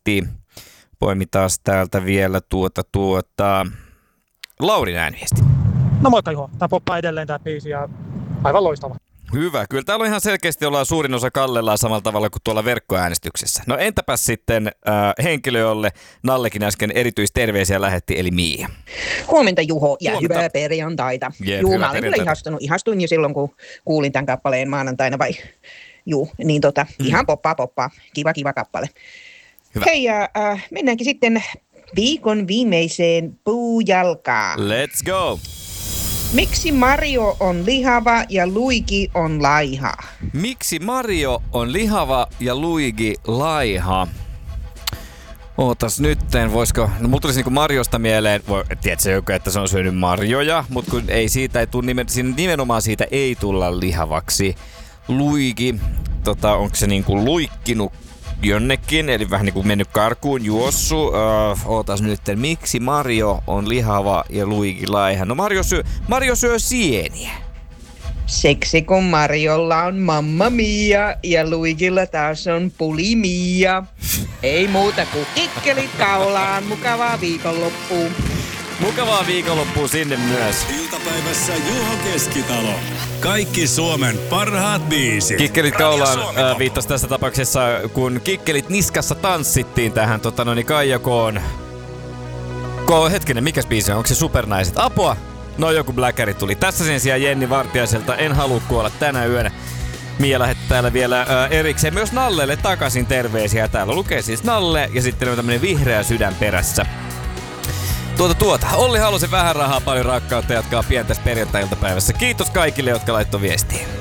viestiä. Poimitaan täältä vielä Laurin ääniviesti. No moikka Juho, tää poppaa edelleen tää biisi ja aivan loistava. Hyvä, kyllä täällä on ihan selkeästi ollaan suurin osa Kallellaan samalla tavalla kuin tuolla verkkoäänestyksessä. No entäpäs sitten henkilö, jolle Nallekin äsken erityisterveisiä lähetti, eli Miia. Huomenta Juho ja hyvää perjantaita. Juu, mä olin kyllä ihastuin jo silloin, kun kuulin tämän kappaleen maanantaina niin ihan poppaa. Kiva kappale. Hyvä. Hei, ja mennäänkin sitten viikon viimeiseen puujalkaan. Let's go! Miksi Mario on lihava ja Luigi on laiha? Miksi Mario on lihava ja Luigi laiha? Ootas nytten, voisiko... No mulla tulisi niinku Mariosta mieleen, tiedätkö joku, että se on syönyt marjoja, mutta kun ei siitä ei tule nimenomaan siitä ei tulla lihavaksi. Luigi, onko se niinku luikkinut jonnekin, eli vähän niinku mennyt karkuun, juossu. Ootas nytten, miksi Mario on lihava ja Luigi laiha? No Mario syö sieniä. Seksi kun Mariolla on Mamma Mia ja Luigilla taas on Pulimia. Ei muuta kuin kikkelit kaulaan, mukavaa viikonloppua. Mukavaa viikonloppua sinne myös. Iltapäivässä Juho Keskitalo. Kaikki Suomen parhaat biisit. Kikkelit kaulaan viittasi tässä tapauksessa, kun kikkelit niskassa tanssittiin tähän Kaijakoon. Hetkinen, mikäs biisi on? Onko se Supernaiset? Apua! No joku bläkäri tuli. Tässä sen sijaan Jenni Vartiaiselta En halua kuolla tänä yönä. Mia lähetti täällä vielä erikseen myös Nallelle takaisin terveisiä. Täällä lukee siis Nalle ja sitten on tämmönen vihreä sydän perässä. Olli halusi vähän rahaa, paljon rakkautta, jatkaa pian tässä perjantai-iltapäivässä. Kiitos kaikille, jotka laittoi viestiä.